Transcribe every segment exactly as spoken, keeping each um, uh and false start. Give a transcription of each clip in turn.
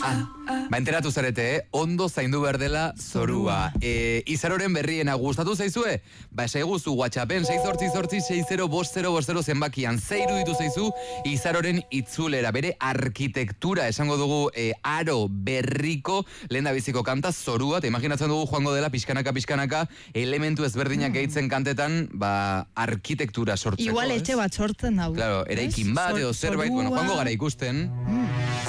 ah. Ba, enteratu zarete, eh? Ondo zaindu behar dela zorua. E, Izaroren berriena gustatu zaizue? Ba, esaiguzu WhatsAppen sei zortzi zortzi sei zero bost zero bost zero zenbakian. Ze iruditu zaizu Izaroren itzulera, bere arkitektura, esango dugu e, aro berriko lehendabiziko kanta zorua, eta imaginatzen dugu joango dela pixkanaka pixkanaka elementu ezberdinak gehitzen kantetan, ba, arkitektura sortzeko. Igual etxe bat sortzen dago. Claro, eraikin bat edo zerbait, bueno, joango gara ikusten. Mm.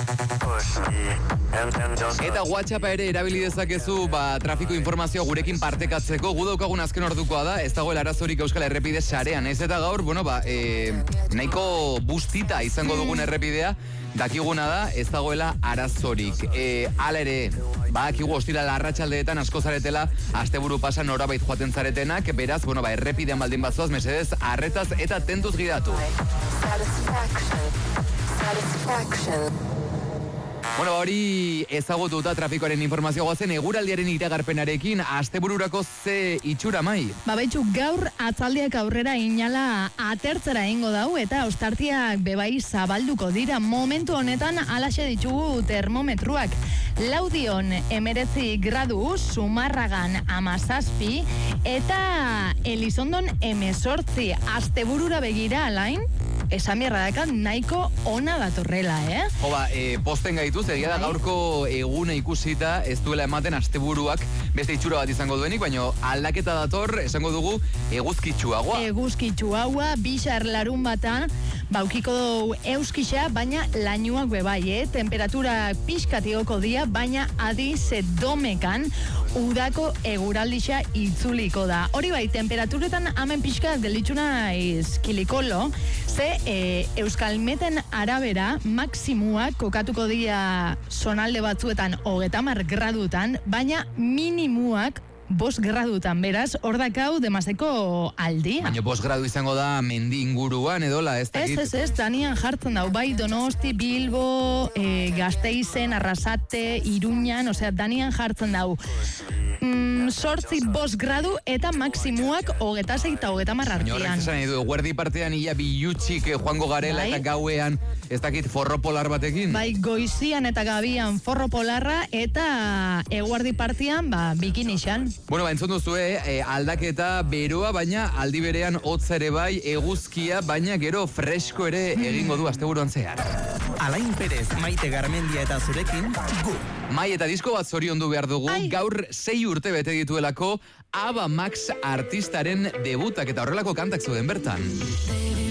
Eta WhatsAppa ere erabili dezakezu ba, trafiko informazioa gurekin partekatzeko. Gu daukagun azken ordukoa da, ez dagoela arazorik Euskal Errepide sarean. Ez eta gaur, bueno, ba, e, nahiko bustita izango dugun errepidea, dakiguna da, ez dagoela arazorik. E, ala ere, ba, akigu ostira larratxaldeetan asko zaretela, asteburu pasa norabait joaten zaretenak, beraz, bueno, ba, errepidean baldin bazoaz, mesedez, arretaz eta tentuz gidatu. Bueno, hori ezagututa trafikoaren informazioa goazen eguraldiaren iragarpenarekin astebururako ze itxura mai? Ba, baitxu, gaur atzaldiak aurrera inala atertzera ingo dau eta ostartiak bebai zabalduko dira. Momentu honetan alaxe ditugu termometruak. Laudion emeretzi gradu, Zumarragan amazazpi eta Elizondon emezortzi. Asteburura begira, alain? Esan bierra dakat nahiko ona datorrela, eh? Joba, e, posten gaituz, egia da gaurko egune ikusita ez duela ematen asteburuak beste itxura bat izango duenik, baina aldaketa dator, esango dugu, eguzkitsuagoa. Eguzkitsuagoa, bixar larun bata, baukiko dugu euskixa, baina lainuak bebai, eh? Temperatura pixkatigoko dia, baina adiz domekan udako eguraldixa itzuliko da. Hori bai, temperaturetan hemen pixka gelditzuna izkilikolo, ze e, Euskalmeten arabera maksimuak kokatuko dira zonalde batzuetan hogetamar gradutan, baina minimuak bost gradutan, beraz, hor dakau demazeko aldia. Baina bost gradu izango da mendi inguruan edola, ez dakit? Ez, ez, ez, danian jartzen dau, bai Donosti, Bilbo, e, Gasteizen, Arrasate, Iruñan, osea, danian jartzen dau. Mm, sortzi bost gradu eta maksimuak hogeta zei eta hogeta marrartian. Baina horrek esan edu, guardi partean ia bilutxik joango garela bai? Eta gauean, ez dakit, forro polar batekin? Bai, goizian eta gabian forro polarra eta eguardi partian, ba, bikinixan. Bueno, ba, entzun duzue, eh, aldaketa beroa, baina aldi berean hotza ere bai, eguzkia, baina gero fresko ere egingo du asteburuan zehar. Alain Perez, Maite Garmendia eta zurekin, gu. Mai eta disko bat zoriondu behar dugu, Ai. Gaur sei urte bete dituelako Ava Max artistaren debutak eta horrelako kantak zuden bertan.